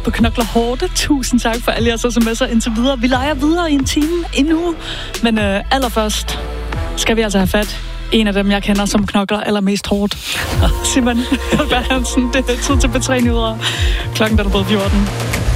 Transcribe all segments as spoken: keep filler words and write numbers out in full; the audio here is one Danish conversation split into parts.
på Knokler Hårdt. Tusind tak for alle jeres sms'er indtil videre. Vi leger videre i en time endnu. Men øh, allerførst skal vi altså have fat en af dem, jeg kender, som knokler allermest hårdt. Simon Hjelberg Hansen, det er tid til P tre Nyheder. Klokken er der både fjorten.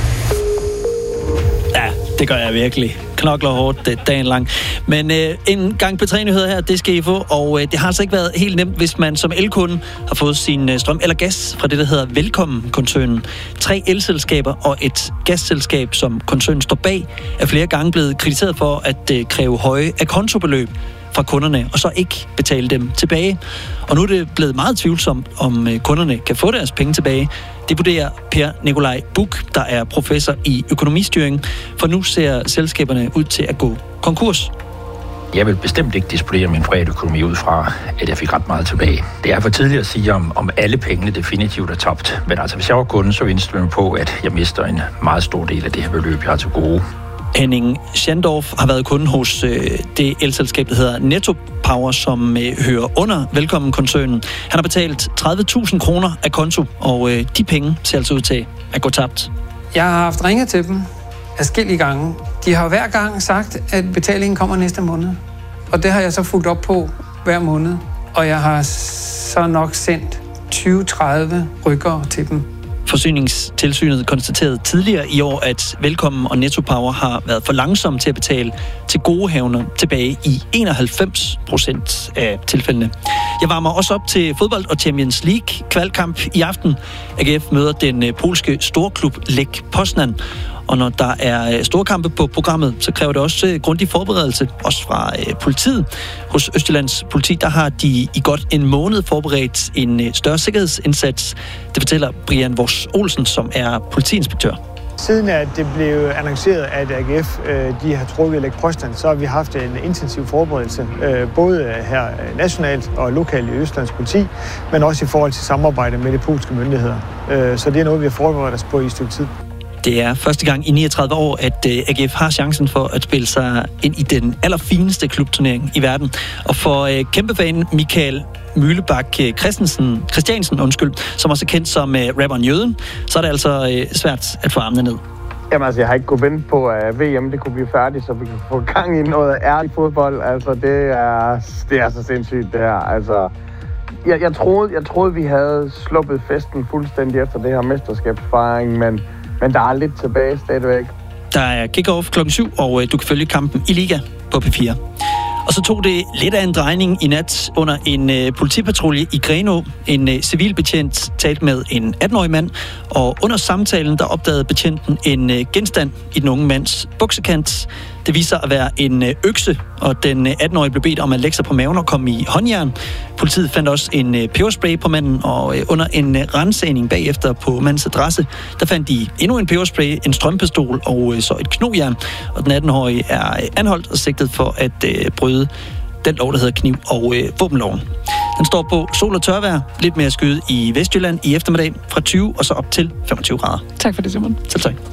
Ja, det gør jeg virkelig. Knokler hårdt det dagen lang. Men øh, en gang P tre Nyheder her, det skal I få. Og øh, det har altså ikke været helt nemt, hvis man som elkunde har fået sin øh, strøm eller gas fra det, der hedder Velkommen-koncernen. Tre elselskaber og et gasselskab, som koncernen står bag, er flere gange blevet kritiseret for at øh, kræve høje akontobeløb fra kunderne, og så ikke betale dem tilbage. Og nu er det blevet meget tvivlsomt, om kunderne kan få deres penge tilbage. Det vurderer Per Nikolaj Buch, der er professor i økonomistyring, for nu ser selskaberne ud til at gå konkurs. Jeg vil bestemt ikke disponere min privatøkonomi ud fra, at jeg fik ret meget tilbage. Det er for tidligt at sige, om, om alle pengene definitivt er tabt. Men altså, hvis jeg var kunde, så ville jeg på, at jeg mister en meget stor del af det her beløb, jeg har til gode. Henning Schandorf har været kunde hos øh, det elselskab, der hedder Netto Power, som øh, hører under Velkommen-koncernen. Han har betalt tredive tusind kroner af konto, og øh, de penge ser altså ud til at gå tabt. Jeg har haft ringet til dem adskillige gange. De har hver gang sagt, at betalingen kommer næste måned. Og det har jeg så fulgt op på hver måned. Og jeg har så nok sendt tyve til tredive rykkere til dem. Forsyningstilsynet konstaterede tidligere i år, at Velkommen og Netto Power har været for langsomme til at betale til godehavner tilbage i enoghalvfems procent af tilfældene. Jeg varmer også op til fodbold og Champions League kvalkamp i aften. A G F møder den polske storklub Lech Poznan. Og når der er store kampe på programmet, så kræver det også grundig forberedelse, også fra øh, politiet. Hos Østjyllands politi, der har de i godt en måned forberedt en øh, større sikkerhedsindsats. Det fortæller Brian Vos Olsen, som er politiinspektør. Siden at det blev annonceret, at A G F øh, de har trukket Lech Poznan, så har vi haft en intensiv forberedelse, øh, både her nationalt og lokalt i Østjyllands politi, men også i forhold til samarbejde med de polske myndigheder. Øh, så det er noget, vi har forberedt os på i et stykke tid. Det er første gang i niogtredive år, at A G F har chancen for at spille sig ind i den allerfineste klubturnering i verden. Og for uh, kæmpefanen Michael Mølebak Christensen, Christiansen, undskyld, som også er kendt som uh, rapperen Jøden, så er det altså uh, svært at få armene ned. Jamen altså, jeg har ikke kunnet vente på, at V M det kunne blive færdigt, så vi kan få gang i noget ærlig fodbold. Altså, det er, det er så sindssygt, det her. Altså, jeg, jeg, troede, jeg troede, vi havde sluppet festen fuldstændig efter det her mesterskabsfejring, men Men der er lidt tilbage stadigvæk. Der er kick-off klokken syv, og øh, du kan følge kampen i Liga på P fire. Og så tog det lidt af en drejning i nat under en øh, politipatrulje i Grenaa. En øh, civilbetjent talte med en atten-årig mand, og under samtalen der opdagede betjenten en øh, genstand i den unge mands buksekant. Det viser at være en øh, økse, og den øh, atten-årige blev bedt om at lægge sig på maven og komme i håndjern. Politiet fandt også en øh, peberspray på manden, og øh, under en øh, ransagning bagefter på mandens adresse, der fandt de endnu en peberspray, en strømpistol og øh, så et knogjern. Og den atten-årige er øh, anholdt og sigtet for at øh, bryde den lov, der hedder kniv- og øh, våbenloven. Den står på sol og tørvejr, lidt mere skyde i Vestjylland i eftermiddag fra tyve og så op til femogtyve grader. Tak for det, Simon. Selv tak.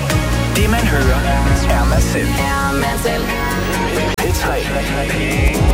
Det man hører er man selv. P tre.